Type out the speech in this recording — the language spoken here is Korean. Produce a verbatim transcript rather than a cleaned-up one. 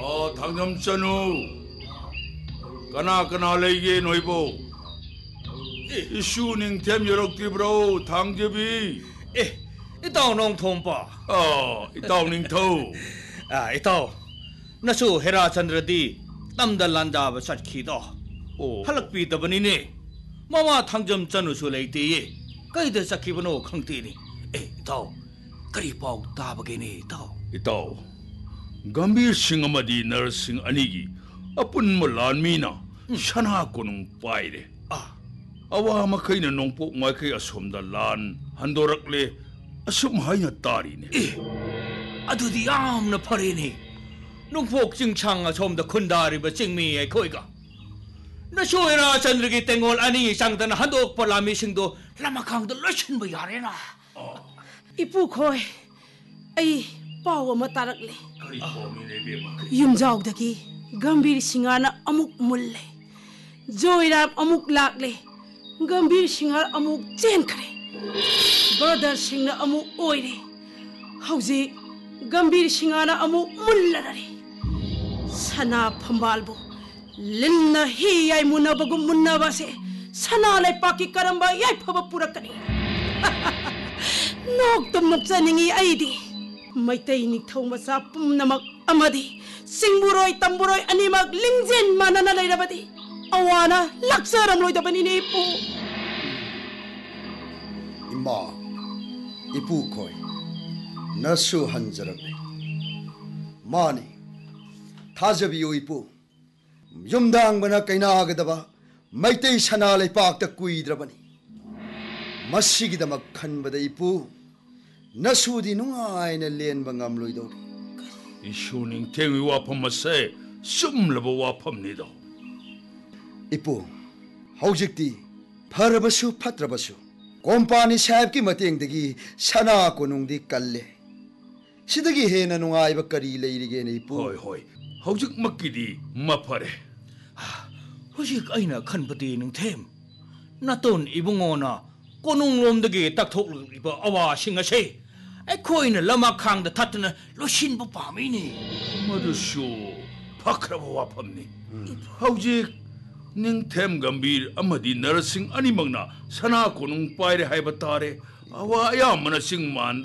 어, 당념전우. 까나 까나 레이게 노이보. 이슈닝 템 여럭띠브로 당접이. 에, 이따오 농통빠. 어, 이따오닝 터. 아, 이따오. 나수 헤라 찬드라디 땀달란다바 삿키도. 오. 할락비더버니네. 마마 당점 전우수 레이티에. 까이드 삿키브노 캉티니. 에, 이따오. 그리포 따바게니 이따오. 이따오. 감비르 싱어마디 너싱 아니기. 아픈 몰란미나. 샤나코는 빠이레. 아. 아와 마카이나 농포 마카이 아솜다 란 한도락레 아솜 하이나 따리네. 아두디 암나 파리니. 농폭 징창아 좀더 큰다리바 징미에 거이가. 나 쇼에라 잔르기 땡올 아니 상다나 한독 벌라미싱도 라마캉도 러신부 야레나. 이쁘 코이 아이 पाव अमा तारकले 그리포미네 베마. युमजाउदगी गंभीर सिंगाना अमुक मुल्ले जोइराम अमुक लाकले गंभीर सिंगार अमुक चेनखरे ब्रदर सिंगना अमुक ओइरे हौजे गंभीर सिंगाना अमुक मुल्लरे सना फंबालबो लिन्ना ही याय मुनाबगु मुन्नाबासे सना लै पाकी करंबा याय फब पुरकनी नोक तुम नोक्चनिंगी आइदी मैतै निथौ मसा पुमनमक अमदी सिंगबुरोय तंबुरोय अनिमक लिंजेन मानना लैरबदी अवाना लक्सरम लोइदबनिने पु इमा इपु खोय नसु हंजरबे मानी थाजबियो इपु युमदांगबना कैनागदबा मैतै सना लैपाकता कुइद्रबनी मसिगिदमक खनबदा इपु नसुदी नुंगाइना लेनबा ngamloidori 이슈닝 땡이 와펌마세 숨르보 와펌니도. इपु हौजिक्ति फरबसु फत्रबसु कोम्पानी साहेबकी मतेंगदगी सना कोनुंगदी कल्ले सिदगी हेना नुंगाइबा करी लेरिगेने इपु होय होय हौजिक मक्कीदी मफरे. हुजिक आइना खनबदी नुंथेम नातोन इबुंगोना कोनुंगलोमदगी ताकथोकलिबा अवासिंगसे अखोइना लमाखांगदा थातना लोशिनबु पामिनी. मदुशु 파크라보 와펌니. हौजिक ning tem gambir amadi narsing animangna sana konung paire haiba tare awa ya mana sing man